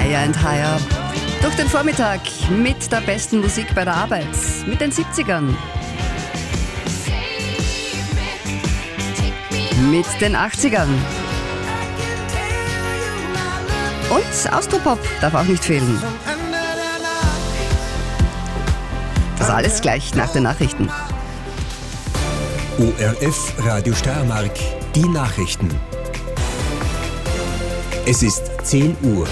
Higher and Higher. Durch den Vormittag mit der besten Musik bei der Arbeit, mit den 70ern, mit den 80ern und Austropop darf auch nicht fehlen. Das alles gleich nach den Nachrichten. ORF Radio Steiermark, die Nachrichten. Es ist 10 Uhr.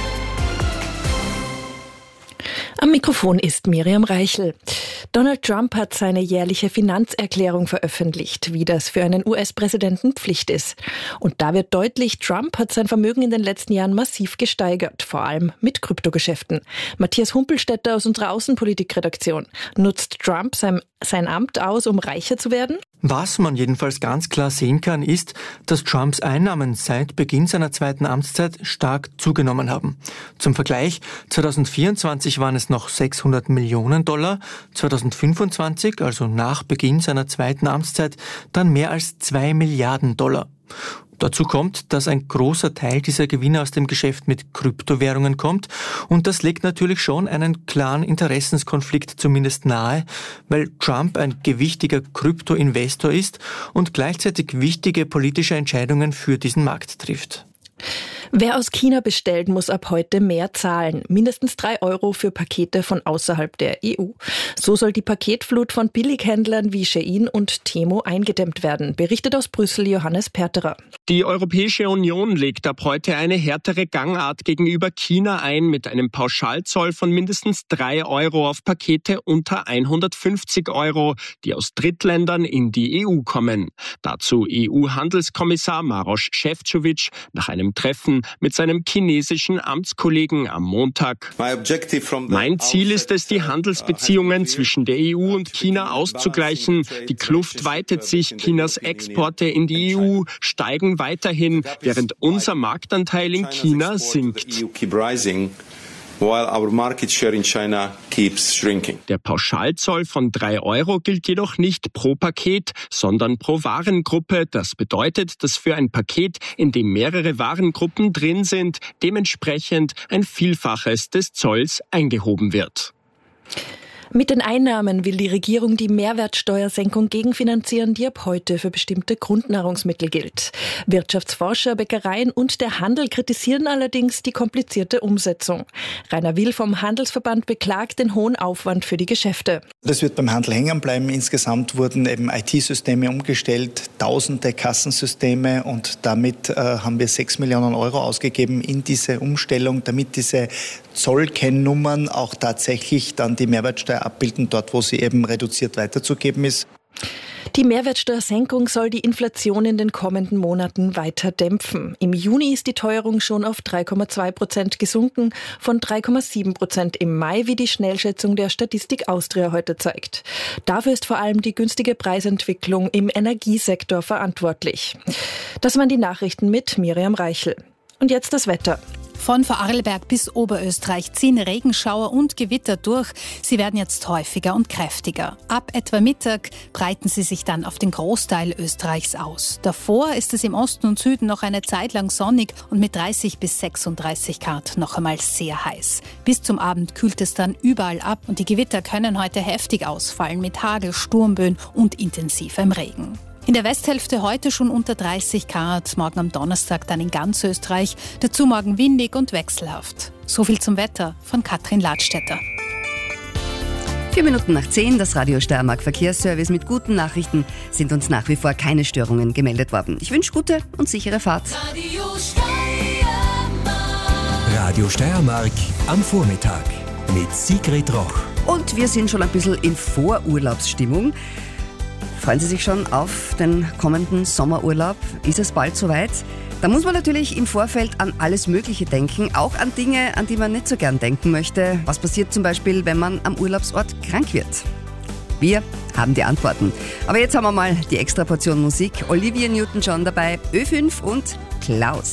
Am Mikrofon ist Miriam Reichel. Donald Trump hat seine jährliche Finanzerklärung veröffentlicht, wie das für einen US-Präsidenten Pflicht ist. Und da wird deutlich, Trump hat sein Vermögen in den letzten Jahren massiv gesteigert, vor allem mit Kryptogeschäften. Matthias Humpelstädter aus unserer Außenpolitikredaktion. Nutzt Trump sein Amt aus, um reicher zu werden? Was man jedenfalls ganz klar sehen kann, ist, dass Trumps Einnahmen seit Beginn seiner zweiten Amtszeit stark zugenommen haben. Zum Vergleich, 2024 waren es noch $600 Millionen, 2025, also nach Beginn seiner zweiten Amtszeit, dann mehr als $2 Milliarden. Dazu kommt, dass ein großer Teil dieser Gewinne aus dem Geschäft mit Kryptowährungen kommt und das legt natürlich schon einen klaren Interessenskonflikt zumindest nahe, weil Trump ein gewichtiger Kryptoinvestor ist und gleichzeitig wichtige politische Entscheidungen für diesen Markt trifft. Wer aus China bestellt, muss ab heute mehr zahlen. Mindestens 3 Euro für Pakete von außerhalb der EU. So soll die Paketflut von Billighändlern wie Shein und Temu eingedämmt werden, berichtet aus Brüssel Johannes Perterer. Die Europäische Union legt ab heute eine härtere Gangart gegenüber China ein mit einem Pauschalzoll von mindestens 3 Euro auf Pakete unter 150 Euro, die aus Drittländern in die EU kommen. Dazu EU-Handelskommissar Maroš Šefčovič nach einem Treffen mit seinem chinesischen Amtskollegen am Montag. Mein Ziel ist es, die Handelsbeziehungen zwischen der EU und China auszugleichen. Die Kluft weitet sich, Chinas Exporte in die EU steigen weiterhin, während unser Marktanteil in China sinkt. Der Pauschalzoll von 3 Euro gilt jedoch nicht pro Paket, sondern pro Warengruppe. Das bedeutet, dass für ein Paket, in dem mehrere Warengruppen drin sind, dementsprechend ein Vielfaches des Zolls eingehoben wird. Mit den Einnahmen will die Regierung die Mehrwertsteuersenkung gegenfinanzieren, die ab heute für bestimmte Grundnahrungsmittel gilt. Wirtschaftsforscher, Bäckereien und der Handel kritisieren allerdings die komplizierte Umsetzung. Rainer Will vom Handelsverband beklagt den hohen Aufwand für die Geschäfte. Das wird beim Handel hängen bleiben. Insgesamt wurden eben IT-Systeme umgestellt, tausende Kassensysteme und damit haben wir 6 Millionen Euro ausgegeben in diese Umstellung, damit diese Zollkennnummern auch tatsächlich dann die Mehrwertsteuer abbilden, dort wo sie eben reduziert weiterzugeben ist. Die Mehrwertsteuersenkung soll die Inflation in den kommenden Monaten weiter dämpfen. Im Juni ist die Teuerung schon auf 3,2% gesunken, von 3,7% im Mai, wie die Schnellschätzung der Statistik Austria heute zeigt. Dafür ist vor allem die günstige Preisentwicklung im Energiesektor verantwortlich. Das waren die Nachrichten mit Miriam Reichel. Und jetzt das Wetter. Von Vorarlberg bis Oberösterreich ziehen Regenschauer und Gewitter durch. Sie werden jetzt häufiger und kräftiger. Ab etwa Mittag breiten sie sich dann auf den Großteil Österreichs aus. Davor ist es im Osten und Süden noch eine Zeit lang sonnig und mit 30 bis 36 Grad noch einmal sehr heiß. Bis zum Abend kühlt es dann überall ab und die Gewitter können heute heftig ausfallen mit Hagel, Sturmböen und intensivem Regen. In der Westhälfte heute schon unter 30 Grad, morgen am Donnerstag dann in ganz Österreich, dazu morgen windig und wechselhaft. So viel zum Wetter von Katrin Ladstätter. 4 Minuten nach 10, das Radio Steiermark Verkehrsservice mit guten Nachrichten, sind uns nach wie vor keine Störungen gemeldet worden. Ich wünsche gute und sichere Fahrt. Radio Steiermark am Vormittag mit Sigrid Roch. Und wir sind schon ein bisschen in Vorurlaubsstimmung. Freuen Sie sich schon auf den kommenden Sommerurlaub? Ist es bald soweit? Da muss man natürlich im Vorfeld an alles Mögliche denken, auch an Dinge, an die man nicht so gern denken möchte. Was passiert zum Beispiel, wenn man am Urlaubsort krank wird? Wir haben die Antworten. Aber jetzt haben wir mal die Extraportion Musik. Olivia Newton-John dabei, Ö5 und Klaus.